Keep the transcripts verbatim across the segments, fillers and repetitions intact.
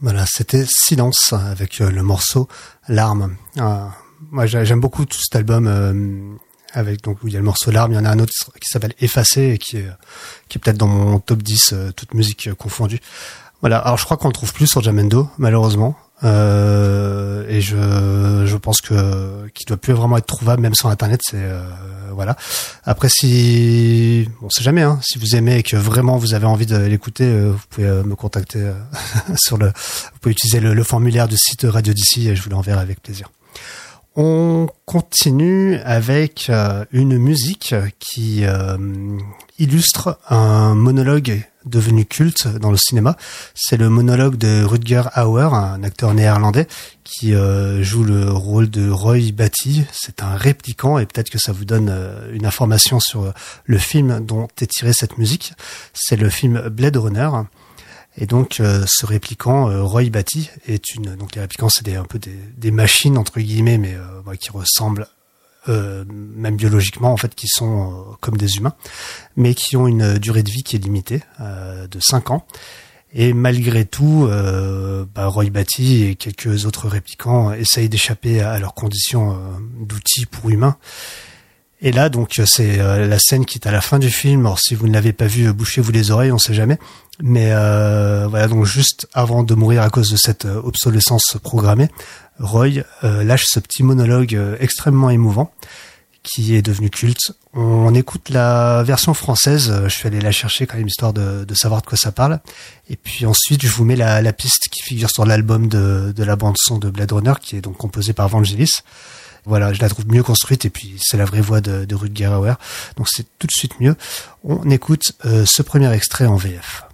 Voilà, c'était Silence avec euh, le morceau Larmes. Euh, moi, j'aime beaucoup tout cet album euh, avec donc où il y a le morceau Larmes. Il y en a un autre qui s'appelle Effacé et qui est qui est peut-être dans mon top dix, euh, toute musique euh, confondue. Voilà. Alors, je crois qu'on le trouve plus sur Jamendo, malheureusement. Euh, et je je pense que qu'il doit plus vraiment être trouvable même sur internet. C'est euh, voilà. Après, si on sait jamais, hein, si vous aimez et que vraiment vous avez envie de l'écouter, euh, vous pouvez euh, me contacter euh, sur le. Vous pouvez utiliser le, le formulaire du site Radio d'ici et je vous l'enverrai avec plaisir. On continue avec euh, une musique qui euh, illustre un monologue devenu culte dans le cinéma. C'est le monologue de Rutger Hauer, un acteur néerlandais qui euh, joue le rôle de Roy Batty. C'est un répliquant et peut-être que ça vous donne euh, une information sur le film dont est tirée cette musique. C'est le film Blade Runner. Et donc, euh, ce répliquant, euh, Roy Batty, est une. Donc, les réplicants, c'est des, un peu des, des machines entre guillemets, mais euh, ouais, qui ressemblent euh, même biologiquement en fait, qui sont euh, comme des humains, mais qui ont une durée de vie qui est limitée, euh, de cinq ans. Et malgré tout, euh, bah, Roy Batty et quelques autres réplicants essayent d'échapper à leurs conditions euh, d'outils pour humains. Et là, donc, c'est euh, la scène qui est à la fin du film. Alors, si vous ne l'avez pas vu, bouchez-vous les oreilles, on sait jamais. Mais euh, voilà, donc juste avant de mourir à cause de cette euh, obsolescence programmée, Roy euh, lâche ce petit monologue euh, extrêmement émouvant qui est devenu culte. On écoute la version française. Je suis allé la chercher quand même histoire de, de savoir de quoi ça parle. Et puis ensuite, je vous mets la, la piste qui figure sur l'album de, de la bande son de Blade Runner, qui est donc composée par Vangelis. Voilà, je la trouve mieux construite et puis c'est la vraie voix de, de Rutger Hauer. Donc c'est tout de suite mieux. On écoute euh, ce premier extrait en V F.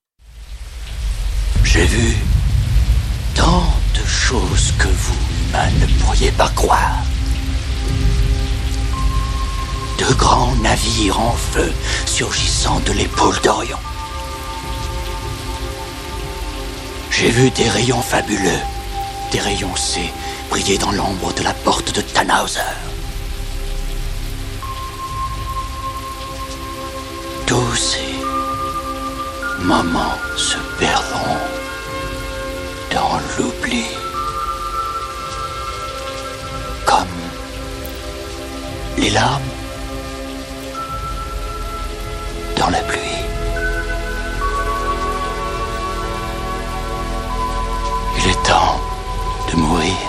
J'ai vu tant de choses que vous, humains, ne pourriez pas croire. De grands navires en feu surgissant de l'épaule d'Orient. J'ai vu des rayons fabuleux, des rayons C, briller dans l'ombre de la porte de Tannhauser. Tous ces moments se perdront dans l'oubli, comme les larmes dans la pluie. Il est temps de mourir.